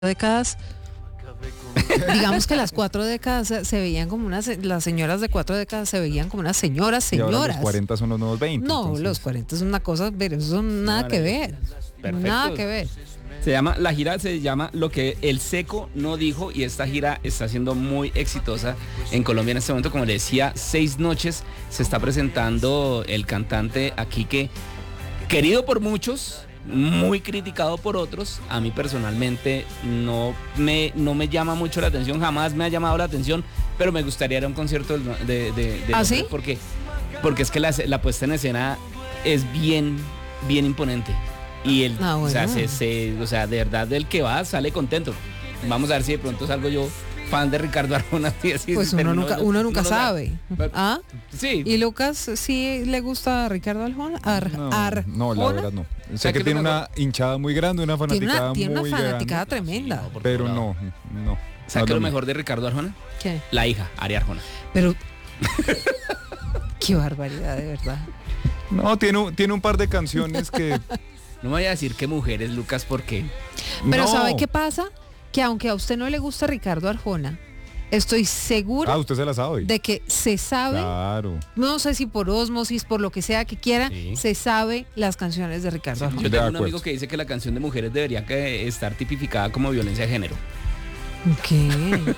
décadas, digamos que las 4 décadas se veían como las señoras de 4 décadas se veían como unas señoras. Y ahora los 40 son los nuevos 20. No, entonces. los 40 es una cosa, pero eso nada que ver. Perfecto. Nada que ver. La gira se llama Lo que el Seco no dijo, y esta gira está siendo muy exitosa en Colombia en este momento. Como le decía, 6 noches se está presentando el cantante aquí, que querido por muchos, muy criticado por otros. A mí personalmente no me llama mucho la atención, jamás me ha llamado la atención, pero me gustaría ir a un concierto de ¿Ah, hombre, sí? porque es que la puesta en escena es bien imponente. Y Bueno. o sea, de verdad, el que va sale contento. Vamos a ver si de pronto salgo yo fan de Ricardo Arjona. Pues uno nunca sabe. ¿Ah? Sí. ¿Y Lucas sí le gusta a Ricardo Arjona? No, la verdad no. Sé que tiene una hinchada muy grande, una fanaticada Tiene una muy fanaticada grande, tremenda. pero no. ¿Sabes qué es lo mejor de Ricardo Arjona? ¿Qué? La hija, Aria Arjona. Pero qué barbaridad, de verdad. No, tiene un par de canciones que... No me vaya a decir que mujeres, Lucas, porque Pero no. ¿sabe qué pasa? Que aunque a usted no le gusta Ricardo Arjona, estoy segura usted se la sabe. de que se sabe, Claro. no sé si por ósmosis, por lo que sea que quiera, Sí. se sabe las canciones de Ricardo Arjona. yo De tengo un acuerdo. amigo que dice que la canción de mujeres debería estar tipificada como violencia de género. ¿Qué?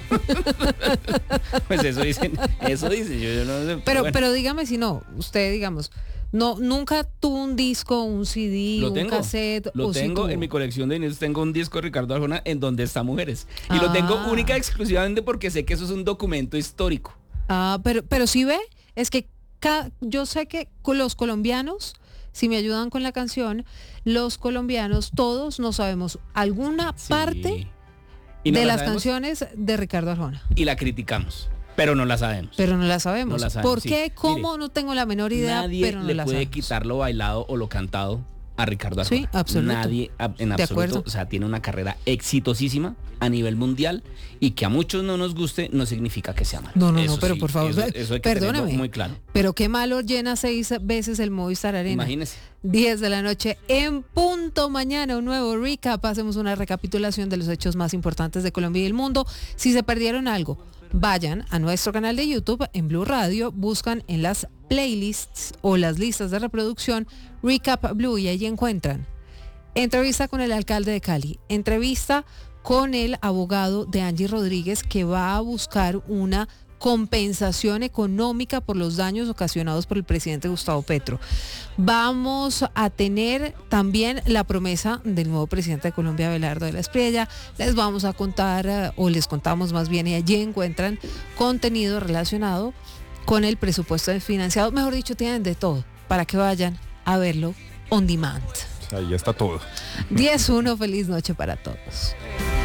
Pues eso dicen, yo no sé. Pero dígame si no, usted digamos, nunca tuvo un disco, un CD, un cassette. Lo o sí tengo tuvo. en mi colección de vinilos, tengo un disco de Ricardo Arjona en donde está Mujeres. Y lo tengo única y exclusivamente porque sé que eso es un documento histórico. Pero sí ve, es que yo sé que con los colombianos, si me ayudan con la canción, los colombianos todos no sabemos alguna parte Y no de la las sabemos, canciones de Ricardo Arjona. y la criticamos, pero no la sabemos. Pero no la sabemos. No la sabemos, ¿Por qué? sí. ¿Cómo? Mire, No tengo la menor idea, Nadie pero no le la puede sabemos. quitar lo bailado o lo cantado a Ricardo Arjona. Sí, absoluto. Nadie en De absoluto. acuerdo. O sea, tiene una carrera exitosísima a nivel mundial, y que a muchos no nos guste no significa que sea malo. No, Eso pero sí, por favor, eso hay que tenerlo perdóneme. muy claro. Pero qué malo llena 6 veces el Movistar Arena. Imagínese. 10 de la noche en punto. Mañana un nuevo recap. Hacemos una recapitulación de los hechos más importantes de Colombia y el mundo. Si se perdieron algo, vayan a nuestro canal de YouTube en Blue Radio, buscan en las playlists o las listas de reproducción Recap Blue y ahí encuentran entrevista con el alcalde de Cali, entrevista con el abogado de Angie Rodríguez, que va a buscar una compensación económica por los daños ocasionados por el presidente Gustavo Petro. Vamos a tener también la promesa del nuevo presidente de Colombia, Abelardo de la Espriella. Les vamos a contar, o les contamos más bien, y allí encuentran contenido relacionado con el presupuesto financiado. Mejor dicho, tienen de todo para que vayan a verlo on demand. Ahí está todo. 10-1, feliz noche para todos.